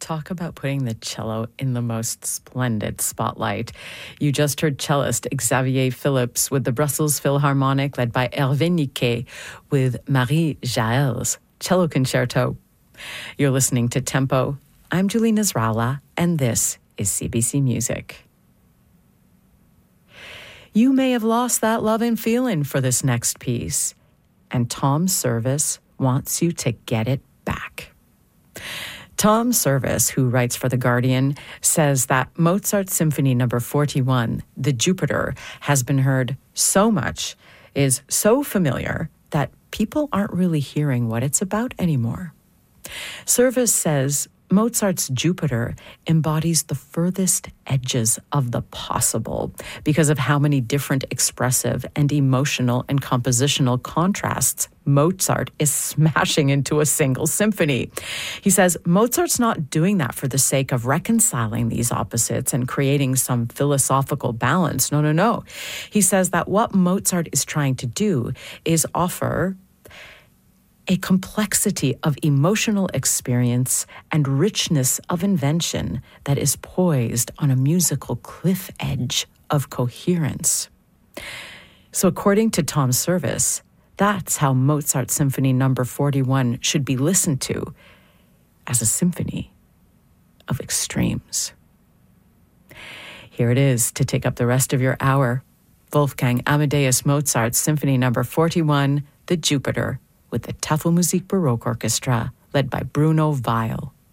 Talk about putting the cello in the most splendid spotlight. You just heard cellist Xavier Phillips with the Brussels Philharmonic led by Hervé Niquet with Marie Jaël's cello concerto. You're listening to Tempo. I'm Julie Nasrallah, and this is CBC Music. You may have lost that love and feeling for this next piece, and Tom Service wants you to get it back. Tom Service, who writes for The Guardian, says that Mozart's Symphony No. 41, The Jupiter, has been heard so much, is so familiar, that people aren't really hearing what it's about anymore. Service says Mozart's Jupiter embodies the furthest edges of the possible because of how many different expressive and emotional and compositional contrasts Mozart is smashing into a single symphony. He says Mozart's not doing that for the sake of reconciling these opposites and creating some philosophical balance. No. He says that what Mozart is trying to do is offer a complexity of emotional experience and richness of invention that is poised on a musical cliff edge of coherence. So according to Tom Service, that's how Mozart's Symphony No. 41 should be listened to, as a symphony of extremes. Here it is to take up the rest of your hour. Wolfgang Amadeus Mozart's Symphony No. 41, The Jupiter, with the Tafelmusik Baroque Orchestra, led by Bruno Weil.